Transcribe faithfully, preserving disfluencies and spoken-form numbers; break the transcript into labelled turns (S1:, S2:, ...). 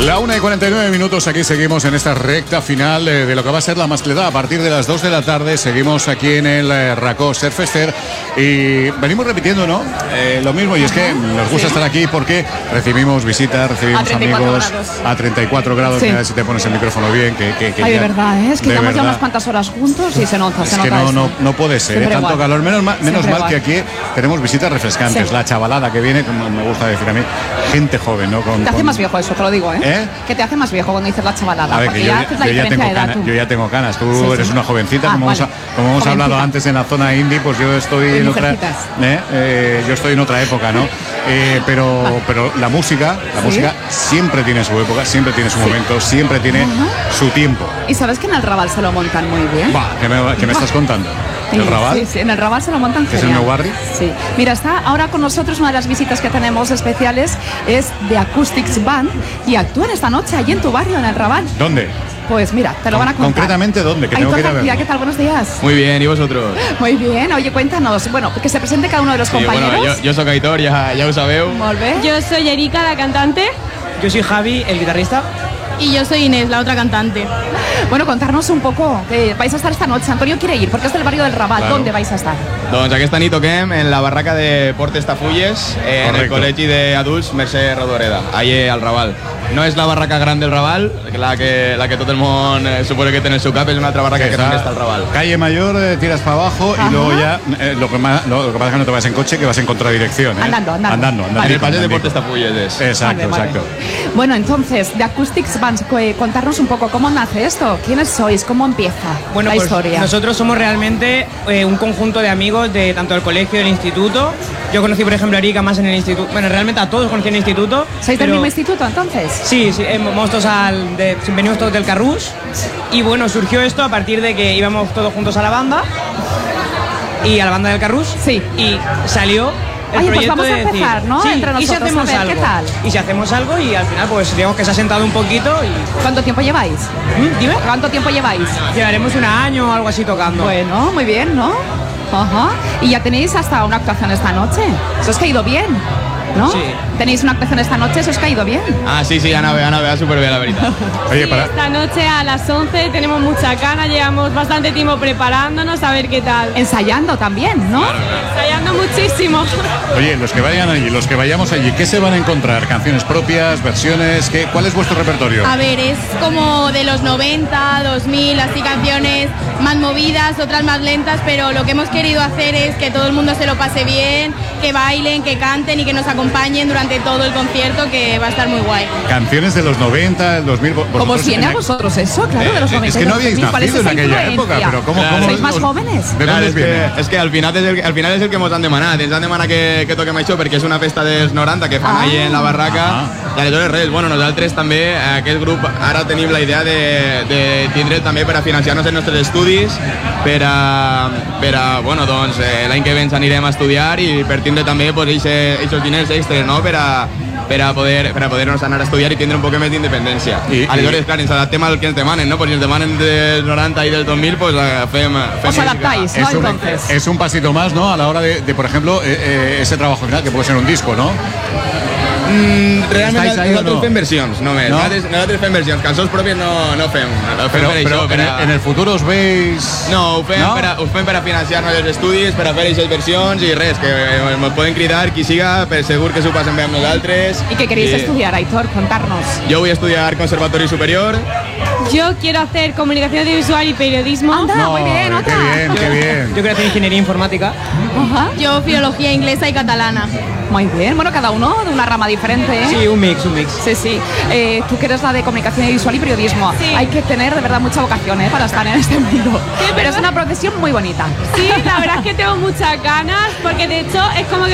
S1: La una y cuarenta y nueve minutos, aquí seguimos en esta recta final eh, de lo que va a ser la mascleta. A partir de las dos de la tarde seguimos aquí en el eh, Racó Surf Fester y venimos repitiendo, ¿no? Eh, lo mismo, y es que nos gusta estar aquí porque recibimos visitas, recibimos amigos
S2: grados.
S1: a treinta y cuatro grados.
S2: Sí.
S1: Mira si te pones el micrófono bien. Que, que, que
S2: Ay,
S1: ya,
S2: de verdad, ¿eh? Es que
S1: de
S2: llevamos ya
S1: verdad.
S2: unas cuantas horas juntos y se nota, se
S1: Es que
S2: nota
S1: no,
S2: eso.
S1: no, no puede ser, ¿eh? Tanto
S2: igual.
S1: calor. Menos mal, menos mal que
S2: igual.
S1: aquí tenemos visitas refrescantes.
S2: Sí.
S1: La chavalada que viene, como me gusta decir a mí, gente joven, ¿no? Con,
S2: Te hace
S1: con...
S2: más viejo eso, te lo digo, ¿eh?
S1: ¿Eh?
S2: Que te hace más viejo cuando dices la chavalada.
S1: A ver,
S2: porque
S1: que yo,
S2: ya haces la
S1: yo ya
S2: diferencia
S1: tengo
S2: de edad.
S1: canas,
S2: Tú.
S1: yo ya tengo canas. Tú
S2: Sí,
S1: eres
S2: sí.
S1: una jovencita,
S2: Ah,
S1: como,
S2: vale.
S1: hemos, como hemos
S2: Jovencita.
S1: hablado antes en la zona indie, pues yo estoy
S2: Y
S1: en otra,
S2: mujercitas.
S1: ¿eh? Eh, yo estoy en otra época, ¿no? Eh, pero,
S2: Vale.
S1: pero la música, la
S2: ¿Sí?
S1: música siempre tiene su época, siempre tiene su
S2: Sí.
S1: momento, siempre tiene
S2: Ajá.
S1: su tiempo.
S2: Y sabes que en el Raval se lo montan muy bien.
S1: Va, ¿qué me, qué me estás contando? ¿El
S2: Sí,
S1: Raval?
S2: Sí, sí, en el Raval se lo montan
S1: ¿Es el
S2: genial.
S1: meu barri?
S2: Sí. Mira, está ahora con nosotros una de las visitas que tenemos especiales, es de Acoustics Band y actúan esta noche allí en tu barrio, en el Raval.
S1: ¿Dónde?
S2: Pues mira, te lo van a contar.
S1: Concretamente, ¿dónde? Que tengo
S2: Aitor
S1: que ir a
S2: García,
S1: verlo.
S2: ¿qué tal? Buenos días.
S3: Muy bien, ¿y vosotros?
S2: Muy bien. Oye, cuéntanos. Bueno, que se presente cada uno de los
S3: Sí,
S2: compañeros.
S3: bueno, yo, yo soy Aitor, ya, ya os sabeu.
S2: Molt bé.
S4: Yo soy Erika, la cantante.
S5: Yo soy Javi, el guitarrista.
S4: Y yo soy Inés, la otra cantante.
S2: Bueno, contarnos un poco. Que vais a estar esta noche. Antonio quiere ir porque es del barrio del Raval.
S1: Claro.
S2: ¿Dónde vais a estar?
S3: Doncs aquesta nit toquem en la barraca de Portes Tafulles, eh, en el
S1: Correcto.
S3: col·legi d'adults Mercè Rodoreda, allí al Raval. No és la barraca gran del Raval, la que, la que tot el món eh, supone que té en el seu cap, és una altra barraca que,
S1: Que
S3: també
S1: está
S3: està al Raval.
S1: Calle Mayor, eh, tiras para abajo
S2: Ajá.
S1: y luego ya eh, lo, que más, lo, lo que pasa es que no te vas en coche, que vas en contradirección. ¿eh?
S2: Andando, andando.
S1: Andando, andando.
S3: En el passeig de
S1: andando.
S3: Portes Tafulles és.
S1: Exacto,
S2: Vale, vale.
S1: exacto.
S2: Bueno, entonces, de Acoustics Band, cu- contarnos un poco cómo nace esto. ¿Quiénes sois? ¿Cómo empieza
S5: Bueno,
S2: la
S5: pues
S2: historia?
S5: nosotros somos realmente eh, un conjunto de amigos de tanto del colegio del instituto. Yo conocí, por ejemplo, a Erika más en el instituto. Bueno, realmente a todos conocí en el instituto.
S2: ¿Sois
S5: pero-
S2: del mismo instituto entonces?
S5: Sí, sí, eh, vamos todos al de, venimos todos del Carrús. Y bueno, surgió esto a partir de que íbamos todos juntos a la banda. Y a la banda del Carrús.
S2: Sí.
S5: Y salió el
S2: Oye, pues
S5: proyecto
S2: vamos a
S5: de decir,
S2: empezar, ¿no?
S5: sí,
S2: Entre
S5: y si
S2: nosotros,
S5: hacemos
S2: a ver,
S5: algo.
S2: ¿qué tal?
S5: Y si hacemos algo y al final pues digamos que se ha sentado un poquito y...
S2: ¿Cuánto tiempo lleváis?
S5: ¿Mm? Dime.
S2: ¿Cuánto tiempo lleváis?
S5: Llevaremos un año o algo así tocando.
S2: Bueno, muy bien, ¿no? Ajá. Y ya tenéis hasta una actuación esta noche. ¿Se os ha ido bien? ¿No?
S5: Sí.
S2: ¿Tenéis una actuación esta noche? ¿Se os ha ido bien?
S3: Ah, sí, sí, Ana ve, Ana ve, súper bien la veritat.
S1: Oye,
S4: Sí,
S1: para,
S4: esta noche a las once tenemos mucha gana, llevamos bastante tiempo preparándonos a ver qué tal.
S2: Ensayando también, ¿no?
S4: Ensayando muchísimo.
S1: oye, los que vayan allí, los que vayamos allí, ¿qué se van a encontrar? ¿Canciones propias, versiones? ¿Qué, ¿Cuál es vuestro repertorio?
S6: A ver, es como de los noventa, dos mil, así canciones más movidas, otras más lentas, pero lo que hemos querido hacer es que todo el mundo se lo pase bien, que bailen, que canten y que nos acompañen durante todo el concierto, que va a estar muy guay.
S1: Canciones de los noventa, el dos mil.
S2: Como
S1: vosotros
S2: os viene
S1: en
S2: a
S1: aqu-
S2: vosotros eso, claro, de los
S1: Eh,
S2: noventa.
S1: Es que no habíais nacido en aquella época, pero ¿cómo,
S3: Claro.
S1: cómo
S2: ¿Sois más
S1: os-
S2: jóvenes?
S1: ¿De
S3: Clar,
S1: dónde
S3: és,
S1: viene?
S3: que, és que al final és el, al final és el que mos han demanat. Ens han demanat que, que toquem això perquè és una festa dels noranta que fan
S2: Ah.
S3: allà en la barraca.
S1: Ah.
S3: I aleshores res, bueno, nosaltres també, aquest grup, ara tenim la idea de, de tindre també per a financiar-nos els nostres estudis, per a, per a bueno, doncs, eh, l'any que ve ens anirem a estudiar i per tindre també pues, aquests diners extres, no?, per a, per a poder per a poder-nos anar a estudiar i tindre un poc més d'independència.
S1: I-
S3: Aleshores,
S1: i-
S3: clar, ens adaptem al que ens demanen, no? Pues si ens demanen dels noranta i del dos mil, pues eh, fem, fem
S2: Os
S3: música.
S2: adaptáis, ¿no?
S1: Es un,
S2: Entonces.
S1: es un pasito más, ¿no? A la hora de, de, por ejemplo, eh, eh, ese trabajo final, que puede ser un disco, ¿no?
S3: Mm, realment
S1: Estáis ahí o
S3: nosaltres
S1: no?
S3: fem versions, només.
S1: No?
S3: Nosaltres, nosaltres fem versions, cançons pròpies no, no fem. No fem
S1: Pero,
S3: per
S1: pero
S3: això, per
S1: en,
S3: a...
S1: el, en el futuro os veis.
S3: No, ho fem,
S1: No?
S3: Per a, ho fem per a financiar-nos els estudis, per a fer aquestes versions i res, que eh, ens poden cridar qui siga, per segur que s'ho passen bé amb nosaltres.
S2: ¿Y qué queréis
S3: I
S2: estudiar, Aitor? Contarnos.
S3: Jo vull estudiar Conservatori Superior.
S4: Yo quiero hacer comunicación audiovisual y periodismo.
S2: Anda,
S1: No,
S2: muy bien,
S1: qué
S2: otra.
S1: bien, qué bien.
S5: Yo quiero hacer ingeniería informática.
S2: Ajá.
S6: Yo filología inglesa y catalana.
S2: Muy bien. Bueno, cada uno de una rama diferente, ¿eh?
S5: Sí, un mix, un mix.
S2: Sí, sí. Eh, tú que eres la de comunicación visual y periodismo.
S4: Sí.
S2: Hay que tener de verdad mucha vocación, ¿eh? Para estar en este mundo. Pero es una profesión muy bonita.
S4: Sí, la verdad es que tengo muchas ganas porque de hecho es como que